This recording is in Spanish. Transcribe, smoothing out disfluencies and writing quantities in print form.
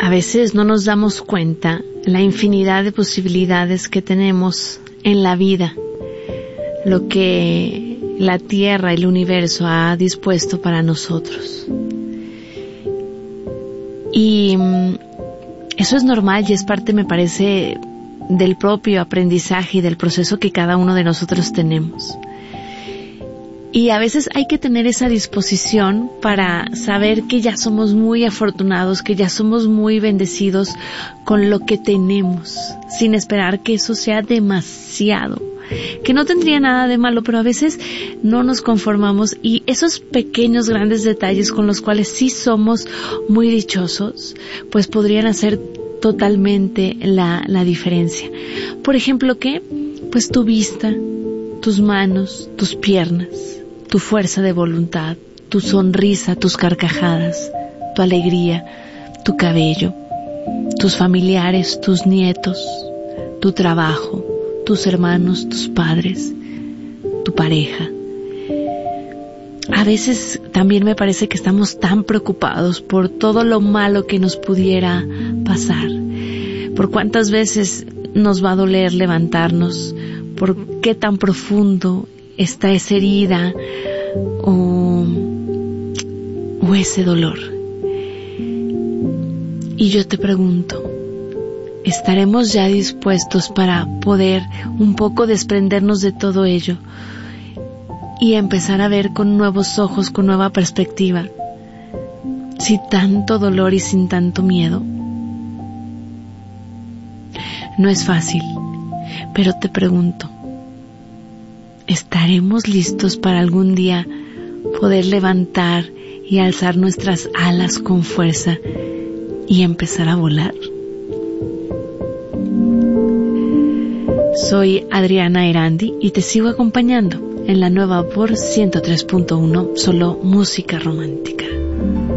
A veces no nos damos cuenta la infinidad de posibilidades que tenemos en la vida, lo que la Tierra, el universo ha dispuesto para nosotros. Y eso es normal y es parte, me parece, del propio aprendizaje y del proceso que cada uno de nosotros tenemos. Y a veces hay que tener esa disposición para saber que ya somos muy afortunados, que ya somos muy bendecidos con lo que tenemos, sin esperar que eso sea demasiado, que no tendría nada de malo, pero a veces no nos conformamos, y esos pequeños, grandes detalles con los cuales sí somos muy dichosos, pues podrían hacer totalmente la diferencia. Por ejemplo, ¿qué? Pues tu vista, tus manos, tus piernas, tu fuerza de voluntad, tu sonrisa, tus carcajadas, tu alegría, tu cabello, tus familiares, tus nietos, tu trabajo, tus hermanos, tus padres, tu pareja. A veces también me parece que estamos tan preocupados por todo lo malo que nos pudiera pasar, por cuántas veces nos va a doler levantarnos, por qué tan profundo está esa herida o ese dolor. Y yo te pregunto, ¿estaremos ya dispuestos para poder un poco desprendernos de todo ello y empezar a ver con nuevos ojos, con nueva perspectiva, sin tanto dolor y sin tanto miedo? No es fácil, pero te pregunto, ¿estaremos listos para algún día poder levantar y alzar nuestras alas con fuerza y empezar a volar? Soy Adriana Erandi y te sigo acompañando en la nueva por 103.1, solo música romántica.